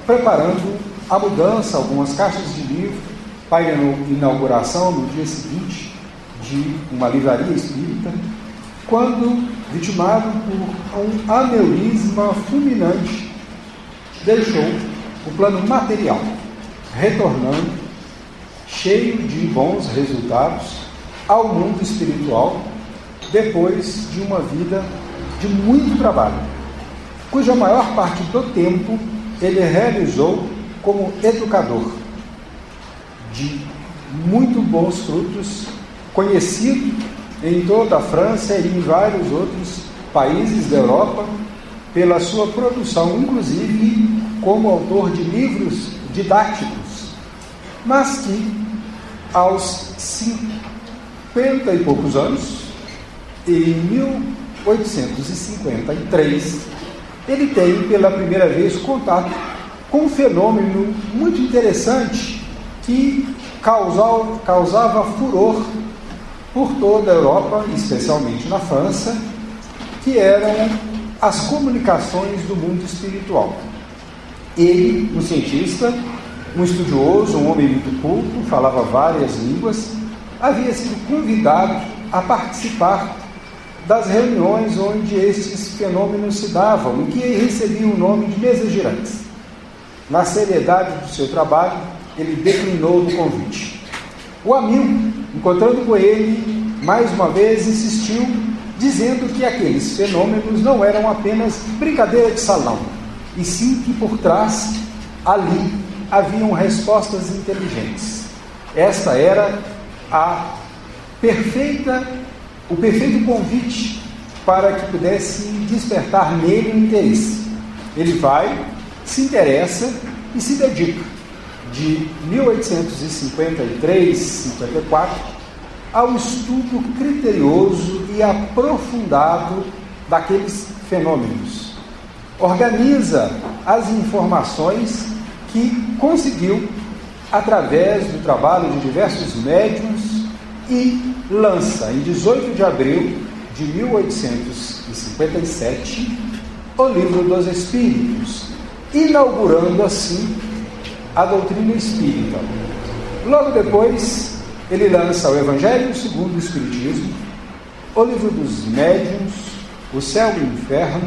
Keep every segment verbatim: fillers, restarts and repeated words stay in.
preparando a mudança, algumas caixas de livro para a inauguração no dia seguinte de uma livraria espírita, quando, vitimado por um aneurisma fulminante, deixou o plano material, retornando, cheio de bons resultados, ao mundo espiritual, depois de uma vida de muito trabalho, cuja maior parte do tempo ele realizou como educador, de muito bons frutos, conhecido em toda a França e em vários outros países da Europa, pela sua produção, inclusive como autor de livros didáticos, mas que aos cinquenta e poucos anos, em mil oitocentos e cinquenta e três, ele tem pela primeira vez contato com um fenômeno muito interessante que causava, causava furor por toda a Europa, especialmente na França, que eram as comunicações do mundo espiritual. Ele, um cientista, um estudioso, um homem muito culto, falava várias línguas, havia sido convidado a participar das reuniões onde estes fenômenos se davam, em que ele recebia o nome de mesas girantes. Na seriedade do seu trabalho, ele declinou do convite. O amigo, encontrando com ele, mais uma vez insistiu, dizendo que aqueles fenômenos não eram apenas brincadeira de salão, e sim que por trás, ali, haviam respostas inteligentes. Esta era a perfeita, o perfeito convite para que pudesse despertar nele o interesse. Ele vai, se interessa e se dedica, de mil oitocentos e cinquenta e três, cinquenta e quatro, ao estudo criterioso e aprofundado daqueles fenômenos. Organiza as informações que conseguiu através do trabalho de diversos médiuns e lança, em dezoito de abril de mil oitocentos e cinquenta e sete, o Livro dos Espíritos, inaugurando assim a doutrina espírita. Logo depois, ele lança o Evangelho segundo o Espiritismo, o Livro dos Médiuns, o Céu e o Inferno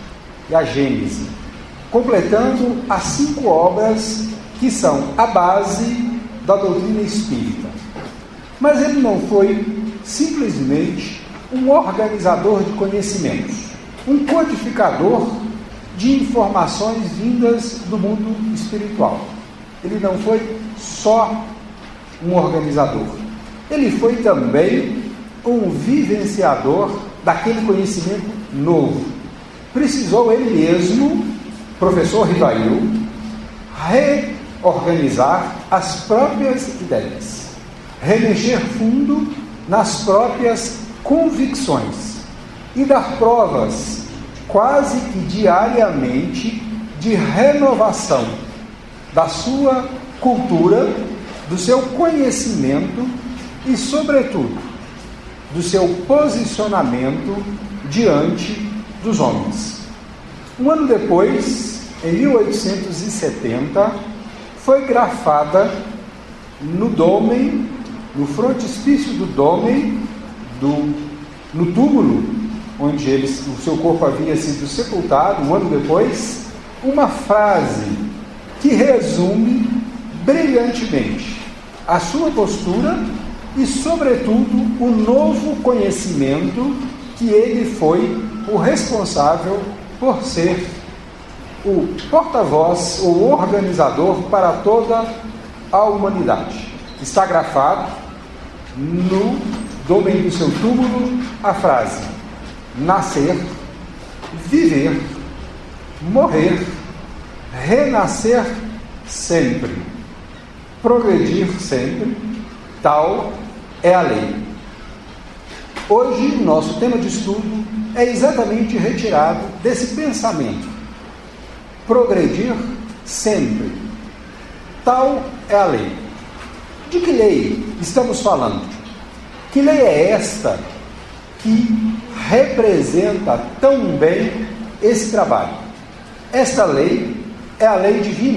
e a Gênese, completando as cinco obras que são a base da doutrina espírita. Mas ele não foi simplesmente um organizador de conhecimentos, um codificador de informações vindas do mundo espiritual. Ele não foi só um organizador, ele foi também um vivenciador daquele conhecimento novo. Precisou ele mesmo, professor Rivail, reorganizar as próprias ideias, remexer fundo nas próprias convicções e dar provas quase que diariamente de renovação da sua cultura, do seu conhecimento e, sobretudo, do seu posicionamento diante dos homens. Um ano depois, em mil oitocentos e setenta, foi grafada no dômen, no frontispício do dômen, do, no túmulo onde ele, o seu corpo havia sido sepultado, um ano depois, uma frase que resume brilhantemente a sua postura e, sobretudo, o novo conhecimento que ele foi o responsável por ser o porta-voz ou organizador para toda a humanidade. Está grafado no dômen do seu túmulo a frase: nascer, viver, morrer, renascer sempre, progredir sempre, tal é a lei. Hoje, nosso tema de estudo é exatamente retirado desse pensamento. Progredir sempre, tal é a lei. De que lei estamos falando? Que lei é esta que representa tão bem esse trabalho? Esta lei é a lei divina.